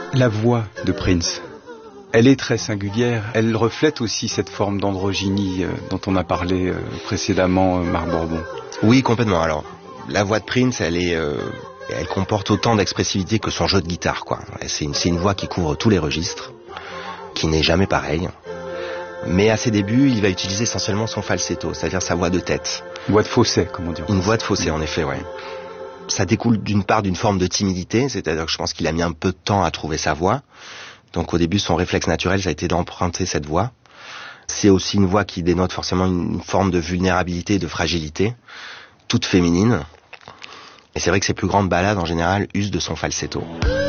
La voix de Prince, elle est très singulière. Elle reflète aussi cette forme d'androgynie dont on a parlé précédemment, Marc Bourbon. Oui, complètement. Alors, la voix de Prince, elle comporte autant d'expressivité que son jeu de guitare, quoi. C'est une voix qui couvre tous les registres, qui n'est jamais pareille. Mais à ses débuts, il va utiliser essentiellement son falsetto, c'est-à-dire sa voix de tête. Une voix de fausset, comme on dit. Une voix de fausset, en effet, ouais. Ça découle d'une part d'une forme de timidité, c'est-à-dire que je pense qu'il a mis un peu de temps à trouver sa voix. Donc au début, son réflexe naturel, ça a été d'emprunter cette voix. C'est aussi une voix qui dénote forcément une forme de vulnérabilité et de fragilité, toute féminine. Et c'est vrai que ses plus grandes ballades, en général, usent de son falsetto.